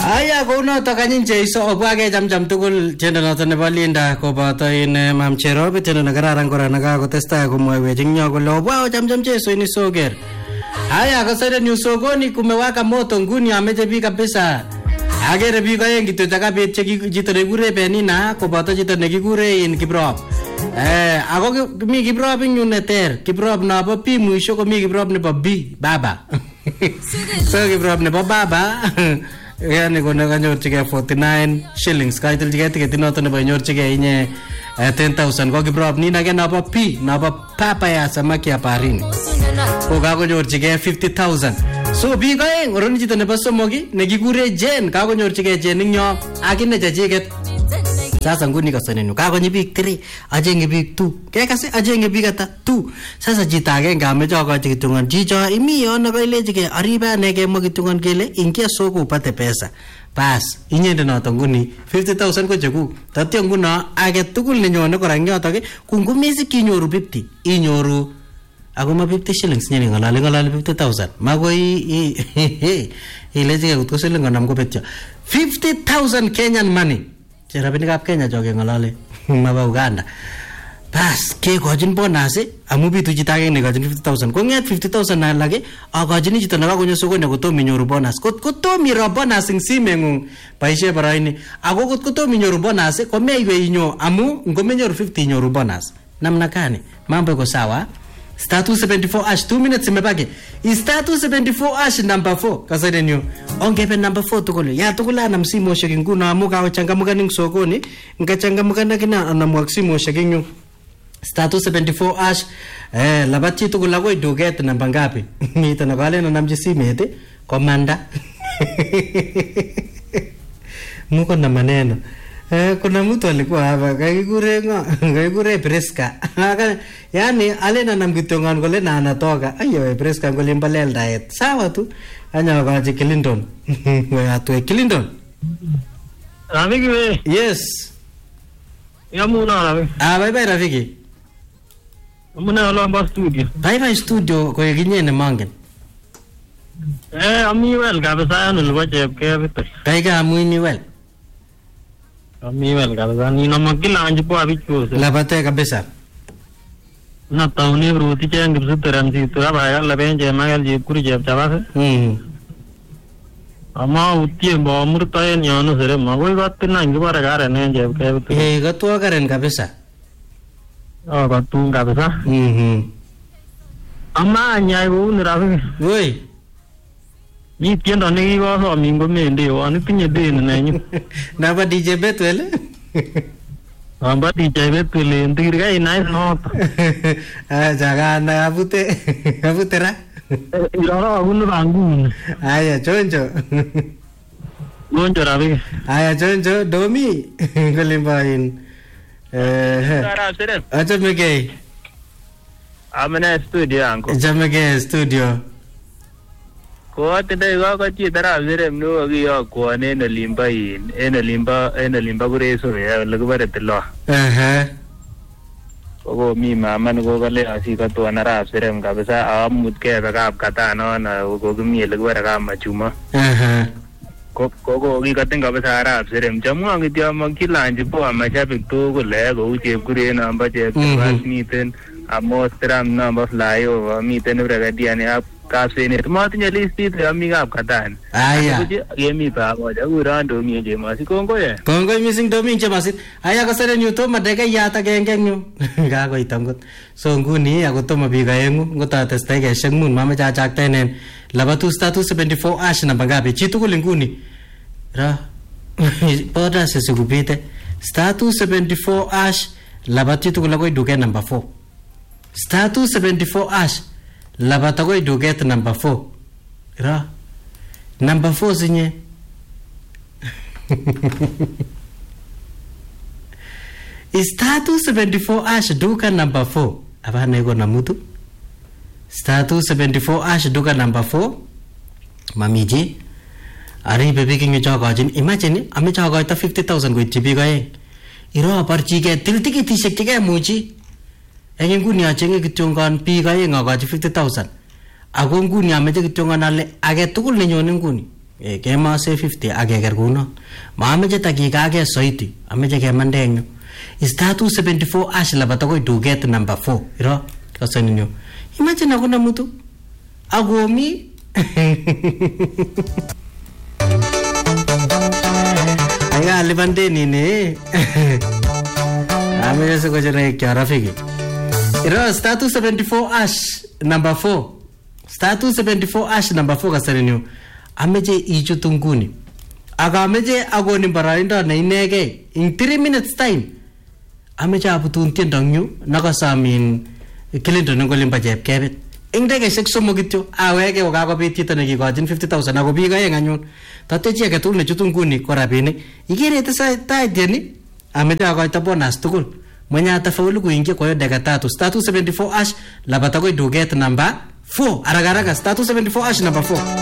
Aya konoto kanyin Jeiso obwa ke chamcham tugul tiendo noto nebo Linda koboto in Mam Cherop tiendo nekararan kora nekakotestai komwaiwech ing nyo kole obwa chamcham Jeiso ini soker. Aya kasere ni sokoni kumewaka moto nguni ameche biik kabisa. Agere biik aeng kityo chakabet chito nekikure Penina koboto chito nekikure in Kiprop. Ako mi Kiprop ing neter, Kiprop nabo P mwisho komi Kiprop nebo B baba. So Kiprop nebo baba yani kona kanyorchigei 49 shillings kaitilchigei ticket noto nebo nyorchigei inye 10,000 ko Kiprop nina ke nabo P nabo papa ya samaki ya baharini ko kakonyorchigei 50,000. So biik aeng oroni chito nebo somoki nekikure Jen kakonyorchigei Jen ing yo akine chechiket. Sasa nguni kasanenu kakonyi biik 3 ajenge biik 2 kekase ajenge biik ata 2. Sasa chito agenge ameche akochi kitungan chicho imi yono kailechigei aribe ane kemwa kitungan kele ingia soko upate pesa bas inyende noto nguni 50,000 ko chekuk tatyo nguno age tugul nenyone kora ing yotok kungumisi kinyoru 50 inyoru akoma 50 shillings nyeni ngalali 50,000 makoi ilechigei kutko siling konam kopetyo 50,000 Kenyan money rabinikab Kenya choke ngalale maba Uganda bas kekochin bonus amu bitu chito agenge nekochin 50,000 konget 50,000 alake akochin chito nekakonyo sokoni kotom inyoru bonus kotom iro bonus ing simengung boisie baraini ako kotom inyoru bonus komeiwe inyo amu ngomenyoru 50 inyoru bonus namna gani mambo iko sawa. Star 274 hash 2 minutes imebaki. Star 274 hash number 4 kasere nyo ongebe number 4 tukule ya tukulana msimoshek nguno amu kawachangamuka ning sokoni ngachangamuka nakina anamwak simoshek nyo Star 274 hash labati tukula ko duget namba ngapi mita na kale na namji simete komanda muko na maneno kuna mtu alikuwa hapa kaikure Priska yani alena namkitongan kole na anatoka ayo Priska kole mbalel diet sawa tu anya wakaji Clinton we atwe Clinton rafiki we yes yamuna rafiki bye bye rafiki muna lomba studio bye studio ko yeginyene mangen ami wel kabisa nulwa chepke bitte kaiga amuini wel ami wel kabisa ni namakila anjipo abichose labate kabisa na tauni ruti cheng kipsuteram si tu aba la benje magal ji kuri jeb chabase ama utiembo murtaen yono sere magoi gatina ngibare gare ne jeb ke gatwa garen kabisa gatu kabisa ama nyai bu nirafi woi ni tiendo nekikoso mingo mende wani tinye den nenyu naba DJ Betwel amba DJ Betwel ndirga inai not jagana abutera irara unu bangun aya chonjo rabi aya chonjo domi golimbain Ajamege amene studio anko Ajamege studio ko tede ko chi tara vire mno gi yo ko ne limba gure so ya lagubare tlo ko mi mama ko gale asi ka to anara sirem kabisa amut ke ka kata no na ko mi lagubare ka machuma ko gi katen kabisa ara sirem jamu ang dia magkilanji po amachapik to ko le ko che gure na ambaje miten amos tram na bas layo miten brigadier ne kasene tumatnya listi tu amiga apkatan aya yemi pa moja urando mije masi kongo missing domi nje masit aya kasere nyuto madega yata gengeng ga ko itangot so nguni akotoma biga yengu ngota testege shengmun mama cha tenen labatu status 74 ash na bangabe chitu kulinguni ra poda sesigupite status 74 ash labatu tukulago duke number 4 status 74 ash labatago duget number 4 ra number 4 zinye status 74 ash duka number 4 abana iko na mutu status 74 ash duka number 4 mamiji ari bebe kinge chagajin imagine ame chagaita 50,000 go tibi gae iro parchi ke tiltiki tishek ke muji eng nguni achenge kityongan biik aeng akachi 50,000 ako nguni ameche kityongan ale age tugul nenyone nguni kemase 50 akeker kuno maameche takikake soiti ameche kemande eng yu star 274 ash labat akoi duket number 4 iro kasanin yu imagine akuna mtu agomi anga libande ne ameche se kojere kya rafiki iro star 274 ash number 4 star 274 ash number 4 kasanin yu ameche ichutu nguni akameche agoni baraindo ne inegei in 3 minutes time ameche abutun tiendo nyu nakasamin Clinton ngolimba chepkebet ing dekeshek somok kityo aweke kokakobit chito nekikochin 50,000 ako biik aeng anyun tate chi age tugul nechutu nguni ko rabinik ikere tesetai tieni ameche akoito bonus tugul mwenye atafaulu kuingia kwa hiyo dakika 3 star 274 ash labata koi duket number 4 haraka star 274 ash number 4